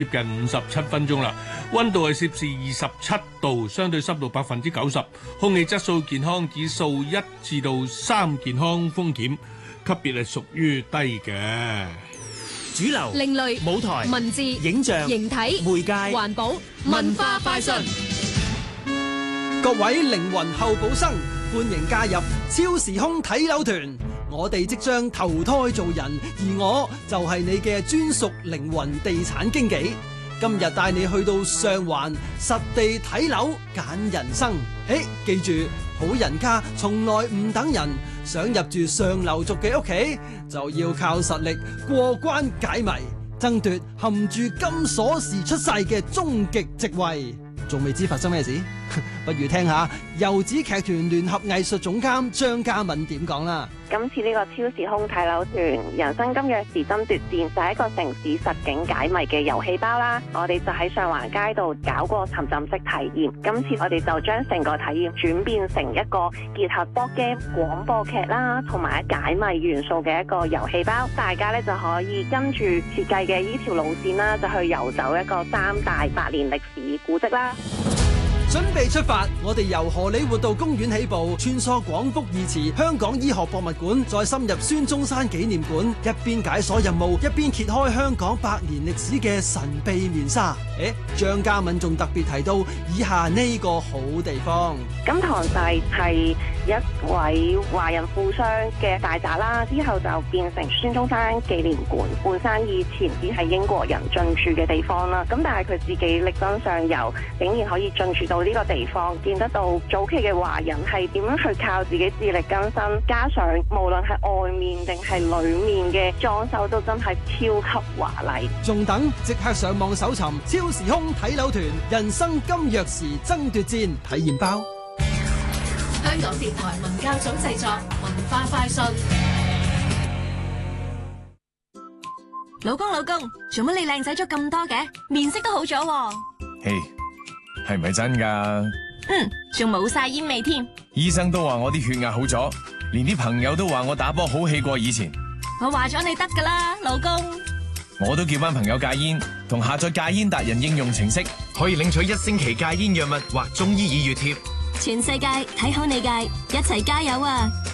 接近57分鐘啦，溫度係攝氏27度，相對濕度90%，空氣質素健康指數1至3，健康風險級別係屬於低嘅。 主流、 另類、 舞台、 文字、 影像、 形體、 媒介、 環保、文化快訊。 各位靈魂候補生，歡迎加入超時空睇樓團。我哋即將投胎做人，而我就係你嘅專屬靈魂地產經紀。今日帶你去到上環實地睇樓揀人生。記住，好人家從來唔等人。想入住上流族嘅屋企，就要靠實力過關解謎，爭奪含住金鎖匙出世嘅終極席位。仲未知發生咩事？不如聽下遊子劇團聯合藝術總監張嘉敏點講啦。 今次呢個超時空睇樓團人生今約時爭奪戰就係一個城市實景解謎嘅遊戲包啦。我哋就喺上環街度搞過沉浸式體驗，今次我哋就將成個體驗轉變成一個結合 board game 廣播劇啦，同埋解謎元素嘅一個遊戲包。大家咧就可以跟住設計嘅呢條路線啦，就去遊走一個3大百年歷史古蹟啦。 準備出發，我哋由荷里活道公園起步，穿梭廣福義祠、香港醫學博物館，再深入孫中山紀念館，一邊解鎖任務，一邊揭開香港100年歷史嘅神秘面紗。張嘉敏仲特別提到以下呢個好地方。 金堂寨係一位華人富商嘅大宅啦，之後就變成孫中山紀念館。本身以前只係英國人進駐嘅地方啦，咁但係佢自己力爭上游，竟然可以進駐到呢個地方，見得到早期嘅華人係點樣去靠自己自力更生，加上無論係外面定係裏面嘅裝修都真係超級華麗。 仲等？即刻上網搜尋超時空睇樓團人生今約時爭奪戰體驗包。 香港電台文教組製作，文化快訊。 老公，做乜你靚仔咗咁多嘅？面色都好咗喎。 嘿，係咪真㗎？ 仲冇晒煙味添。 醫生都話我啲血壓好咗，連啲朋友都話我打波好氣過以前。 我話咗你得㗎啦，老公。 我都叫班朋友戒煙，同下載戒煙達人應用程式，可以領取1星期戒煙藥物或中醫耳穴貼。 全世界睇好你戒，一齊加油啊！